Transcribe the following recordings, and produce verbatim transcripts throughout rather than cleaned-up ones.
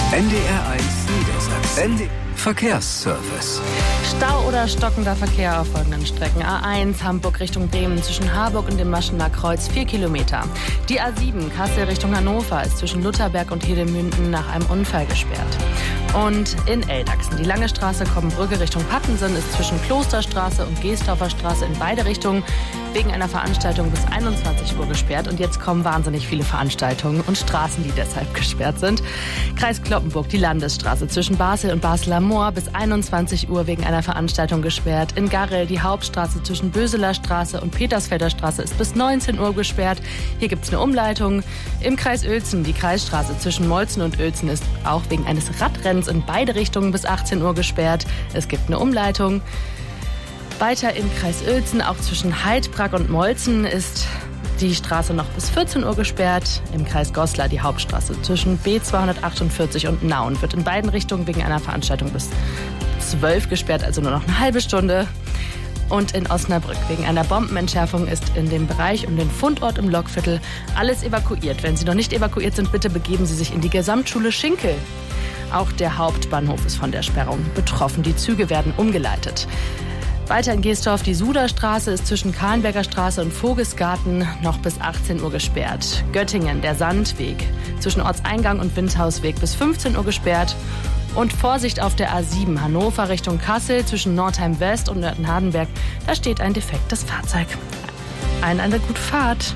N D R eins Niedersachsen. N D Verkehrsservice. Stau oder stockender Verkehr auf folgenden Strecken. A eins Hamburg Richtung Bremen zwischen Harburg und dem Maschener Kreuz vier Kilometer. Die A sieben Kassel Richtung Hannover ist zwischen Lutherberg und Hedemünden nach einem Unfall gesperrt. Und in Eldachsen, die Lange Straße Koppenbrücke Richtung Pattensen ist zwischen Klosterstraße und Geestdorfer Straße in beide Richtungen wegen einer Veranstaltung bis einundzwanzig Uhr gesperrt. Und jetzt kommen wahnsinnig viele Veranstaltungen und Straßen, die deshalb gesperrt sind. Kreis Cloppenburg, die Landesstraße zwischen Basel und Basler Moor bis einundzwanzig Uhr wegen einer Veranstaltung gesperrt. In Garrel die Hauptstraße zwischen Böseler Straße und Petersfelder Straße ist bis neunzehn Uhr gesperrt. Hier gibt es eine Umleitung. Im Kreis Uelzen, die Kreisstraße zwischen Molzen und Uelzen ist auch wegen eines Radrennens in beide Richtungen bis achtzehn Uhr gesperrt. Es gibt eine Umleitung. Weiter im Kreis Uelzen, auch zwischen Heidbrag und Molzen, ist die Straße noch bis vierzehn Uhr gesperrt. Im Kreis Goslar die Hauptstraße zwischen B zweihundertachtundvierzig und Nauen wird in beiden Richtungen wegen einer Veranstaltung bis zwölf gesperrt, also nur noch eine halbe Stunde. Und in Osnabrück wegen einer Bombenentschärfung ist in dem Bereich um den Fundort im Lokviertel alles evakuiert. Wenn Sie noch nicht evakuiert sind, bitte begeben Sie sich in die Gesamtschule Schinkel. Auch der Hauptbahnhof ist von der Sperrung betroffen. Die Züge werden umgeleitet. Weiter in Geestdorf, die Suderstraße ist zwischen Kahlenberger Straße und Vogelsgarten noch bis achtzehn Uhr gesperrt. Göttingen, der Sandweg, zwischen Ortseingang und Windhausweg bis fünfzehn Uhr gesperrt. Und Vorsicht auf der A sieben, Hannover Richtung Kassel, zwischen Nordheim West und Nörten-Hardenberg, da steht ein defektes Fahrzeug. Eine, eine gute Fahrt.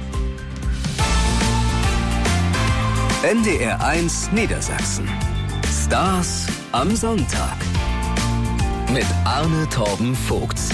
N D R eins Niedersachsen. Stars am Sonntag. Mit Arne Torben Vogts.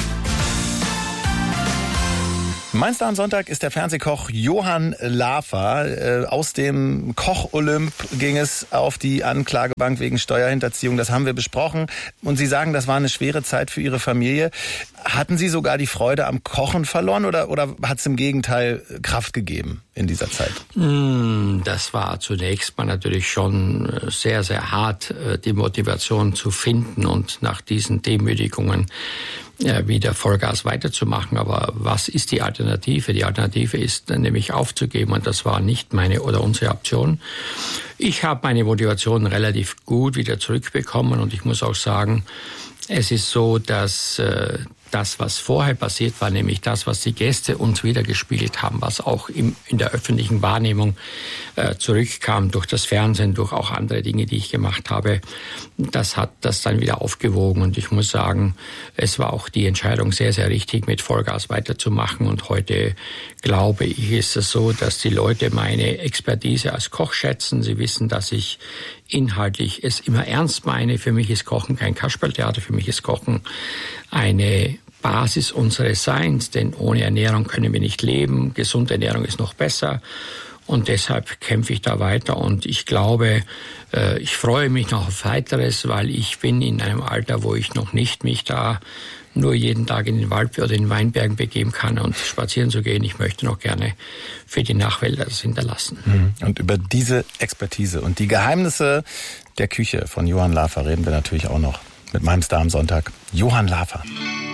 Mein Star am Sonntag ist der Fernsehkoch Johann Lafer. Äh, aus dem Koch-Olymp ging es auf die Anklagebank wegen Steuerhinterziehung. Das haben wir besprochen. Und Sie sagen, das war eine schwere Zeit für Ihre Familie. Hatten Sie sogar die Freude am Kochen verloren oder, oder hat es im Gegenteil Kraft gegeben in dieser Zeit? Das war zunächst mal natürlich schon sehr, sehr hart, die Motivation zu finden und nach diesen Demütigungen wieder Vollgas weiterzumachen. Aber was ist die Alternative? Die Alternative ist nämlich aufzugeben und das war nicht meine oder unsere Option. Ich habe meine Motivation relativ gut wieder zurückbekommen und ich muss auch sagen, es ist so, dass äh, das, was vorher passiert war, nämlich das, was die Gäste uns wiedergespiegelt haben, was auch im, in der öffentlichen Wahrnehmung äh, zurückkam durch das Fernsehen, durch auch andere Dinge, die ich gemacht habe, das hat das dann wieder aufgewogen. Und ich muss sagen, es war auch die Entscheidung sehr, sehr richtig, mit Vollgas weiterzumachen. Und heute, glaube ich, ist es so, dass die Leute meine Expertise als Koch schätzen. Sie wissen, dass ich inhaltlich es immer ernst meine. Für mich ist Kochen kein Kasperltheater, für mich ist Kochen eine Basis unseres Seins, denn ohne Ernährung können wir nicht leben. Gesunde Ernährung ist noch besser und deshalb kämpfe ich da weiter und ich glaube, ich freue mich noch auf Weiteres, weil ich bin in einem Alter, wo ich noch nicht mich da nur jeden Tag in den Wald oder in den Weinbergen begeben kann und spazieren zu gehen. Ich möchte noch gerne für die Nachwelt das hinterlassen. Und über diese Expertise und die Geheimnisse der Küche von Johann Lafer reden wir natürlich auch noch mit meinem Star am Sonntag, Johann Lafer.